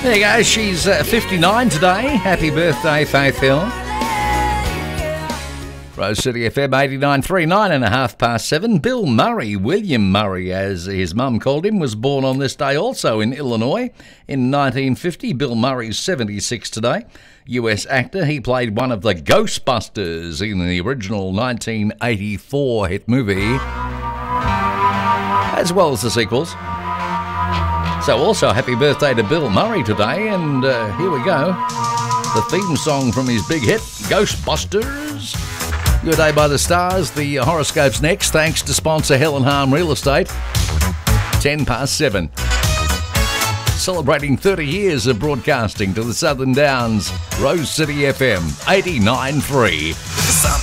There you go. She's 59 today. Happy birthday, Faith Hill. Rose City FM 89.3, 7:09. Bill Murray, William Murray as his mum called him, was born on this day also in Illinois in 1950. Bill Murray's 76 today. US actor, he played one of the Ghostbusters in the original 1984 hit movie, as well as the sequels. So also happy birthday to Bill Murray today, and here we go. The theme song from his big hit, Ghostbusters. Your Day by the Stars, the horoscope's next, thanks to sponsor Helen Harm Real Estate. 7:10. Celebrating 30 years of broadcasting to the Southern Downs, Rose City FM 89.3.